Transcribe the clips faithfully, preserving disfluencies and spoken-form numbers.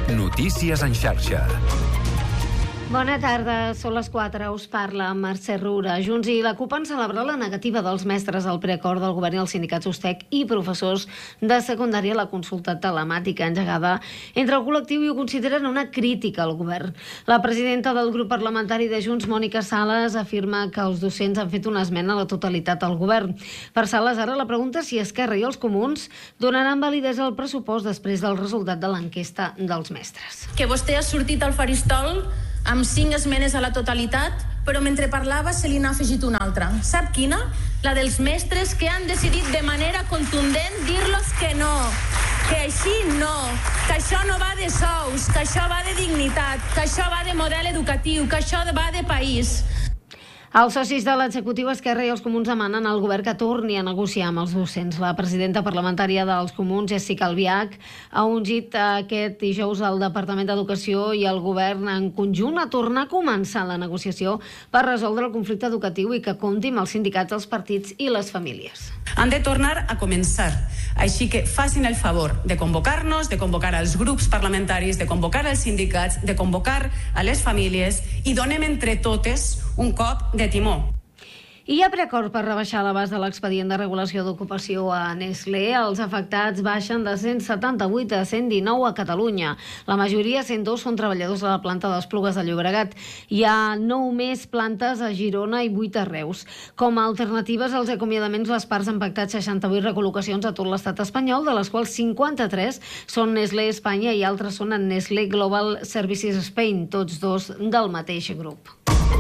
Notícies en xarxa. Bona tarda, són les quatre, us parla Mercè Roura. Junts i la CUP han celebrat la negativa dels mestres al preacord del govern i els sindicats USTEC i professors de secundària a la consulta telemàtica engegada entre el col·lectiu i ho consideren una crítica al govern. La presidenta del grup parlamentari de Junts, Mònica Sales, afirma que els docents han fet una esmena a la totalitat al govern. Per Sales, ara la pregunta si Esquerra i els comuns donaran validesa al pressupost després del resultat de l'enquesta dels mestres. Que vostè ha sortit al faristol amb cinc esmenes a la totalitat, però mentre parlava se li n'ha afegit una altra. Sap quina? La dels mestres que han decidit de manera contundent dir-los que no, que així no, que això no va de sous, que això va de dignitat, que això va de model educatiu, que això va de país. Els socis de l'executiu Esquerra i els comuns demanen al govern que torni a negociar amb els docents. La presidenta parlamentària dels comuns, Jessica Albiach, ha ungit aquest dijous al Departament d'Educació i el govern en conjunt a tornar a començar la negociació per resoldre el conflicte educatiu i que compti amb els sindicats, els partits i les famílies. Han de tornar a començar. Així que facin el favor de convocar-nos, de convocar als grups parlamentaris, de convocar als sindicats, de convocar a les famílies i donem entre totes un cop de timó. I hi ha preacord per rebaixar l'abast de l'expedient de regulació d'ocupació a Nestlé. Els afectats baixen de cent setanta-vuit a cent dinou a Catalunya. La majoria, cent dos, són treballadors de la planta d'Esplugues de Llobregat. Hi ha nou més plantes a Girona i vuit a Reus. Com a alternatives als acomiadaments, les parts han pactat seixanta-vuit recol·locacions a tot l'estat espanyol, de les quals cinquanta-tres són Nestlé Espanya i altres són en Nestlé Global Services Spain, tots dos del mateix grup.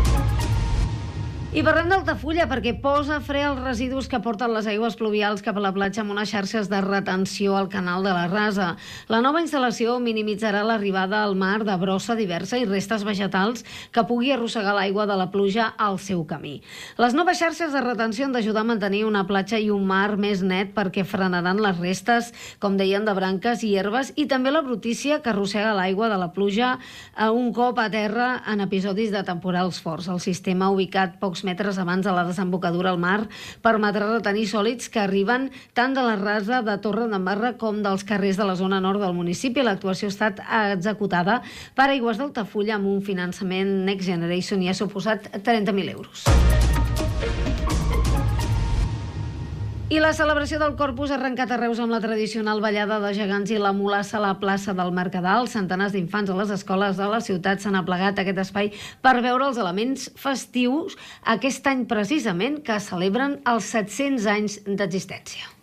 I parlem d'Altafulla perquè posa fre als residus que porten les aigües pluvials cap a la platja amb unes xarxes de retenció al canal de la Rasa. La nova instal·lació minimitzarà l'arribada al mar de brossa diversa i restes vegetals que pugui arrossegar l'aigua de la pluja al seu camí. Les noves xarxes de retenció han d'ajudar a mantenir una platja i un mar més net perquè frenaran les restes, com deien, de branques i herbes i també la brutícia que arrossega l'aigua de la pluja un cop a terra en episodis de temporals forts. El sistema, ubicat pocs metres abans de la desembocadura al mar, permetrà retenir sòlids que arriben tant de la Rasa de Torre d'Embarra com dels carrers de la zona nord del municipi. L'actuació ha estat executada per Aigües d'Altafulla amb un finançament Next Generation i ha suposat trenta mil euros. I la celebració del Corpus ha arrencat a Reus amb la tradicional ballada de gegants i la mulassa a la plaça del Mercadal. Centenars d'infants a les escoles de la ciutat s'han aplegat a aquest espai per veure els elements festius aquest any precisament que celebren els set-cents anys d'existència.